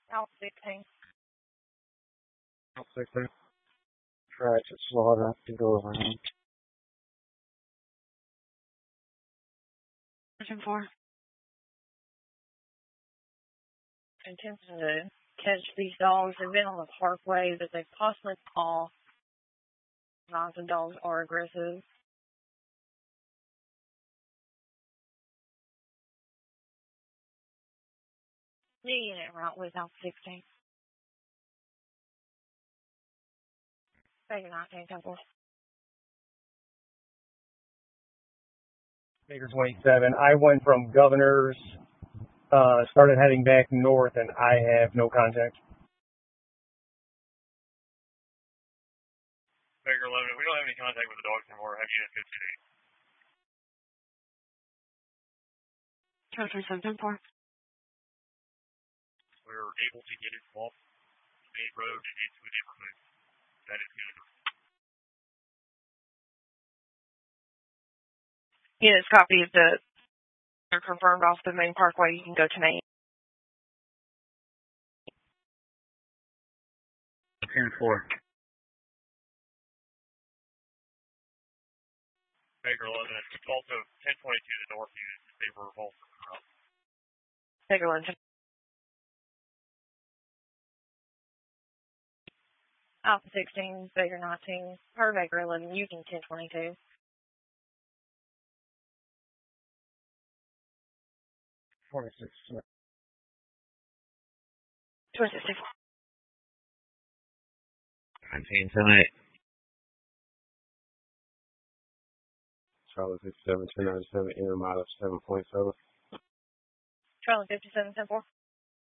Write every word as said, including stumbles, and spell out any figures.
Alpha sixteen. Alpha sixteen. Try to slaughter to go around. Version four. Intention to catch these dogs. They've been on the parkway, but they've possibly off. Lots of dogs are aggressive. New unit route with Alpha sixteen. Baker nineteen, Temple. Baker twenty-seven. I went from Governor's, uh, started heading back north, and I have no contact. Baker eleven, we don't have any contact with the dogs anymore. Have you fifty-eight? Charlie twenty-seven, ten four. We're able to get it off the main road and into a neighborhood. That is good. Units copy of the are confirmed off the main parkway. You can go to main. ten four. Baker eleven, it's also ten twenty-two to the north unit. They were both from the route. Baker eleven. Alpha sixteen, Baker nineteen, per Baker eleven, Union ten twenty-two. twenty-six. twenty-six. nineteen, ten eight. Charlie fifty-seven, ten ninety-seven, inner mile of seven point seven. Charlie fifty-seven, ten four.